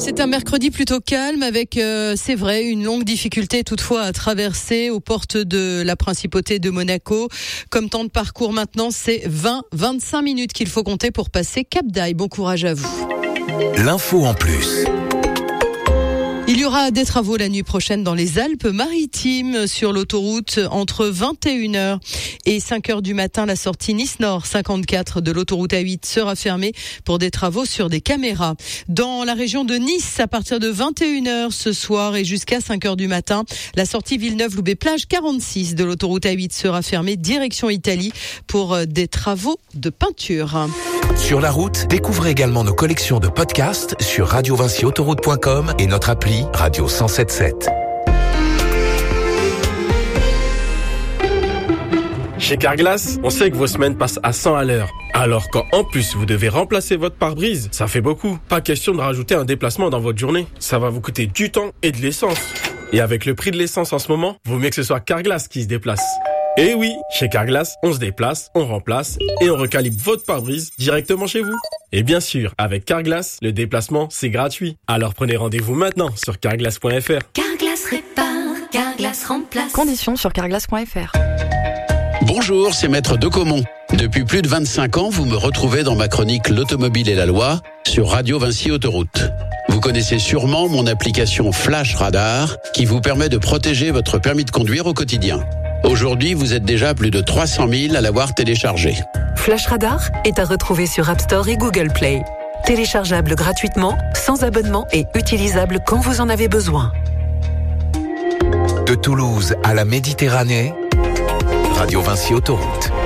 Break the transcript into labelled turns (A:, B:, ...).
A: C'est un mercredi plutôt calme avec, c'est vrai, une longue difficulté toutefois à traverser aux portes de la principauté de Monaco. Comme temps de parcours maintenant, c'est 20-25 minutes qu'il faut compter pour passer Cap d'Aille. Bon courage à vous.
B: L'info en plus.
A: Il y aura des travaux la nuit prochaine dans les Alpes-Maritimes sur l'autoroute entre 21h et 5h du matin. La sortie Nice-Nord 54 de l'autoroute A8 sera fermée pour des travaux sur des caméras. Dans la région de Nice, à partir de 21h ce soir et jusqu'à 5h du matin, la sortie Villeneuve-Loubet-Plage 46 de l'autoroute A8 sera fermée direction Italie pour des travaux de peinture.
B: Sur la route, découvrez également nos collections de podcasts sur radiovinciautoroute.com et notre appli Radio 107.7.
C: Chez Carglass, on sait que vos semaines passent à 100 à l'heure. Alors quand en plus vous devez remplacer votre pare-brise, ça fait beaucoup. Pas question de rajouter un déplacement dans votre journée. Ça va vous coûter du temps et de l'essence. Et avec le prix de l'essence en ce moment, vaut mieux que ce soit Carglass qui se déplace. Et oui, chez Carglass, on se déplace, on remplace et on recalibre votre pare-brise directement chez vous. Et bien sûr, avec Carglass, le déplacement, c'est gratuit. Alors prenez rendez-vous maintenant sur carglass.fr.
D: Carglass répare, Carglass remplace.
E: Conditions sur carglass.fr.
F: Bonjour, c'est Maître Decomont. Depuis plus de 25 ans, vous me retrouvez dans ma chronique L'Automobile et la Loi sur Radio Vinci Autoroute. Vous connaissez sûrement mon application Flash Radar qui vous permet de protéger votre permis de conduire au quotidien. Aujourd'hui, vous êtes déjà plus de 300 000 à l'avoir téléchargé.
G: Flash Radar est à retrouver sur App Store et Google Play. Téléchargeable gratuitement, sans abonnement et utilisable quand vous en avez besoin.
B: De Toulouse à la Méditerranée, Radio Vinci Autoroute.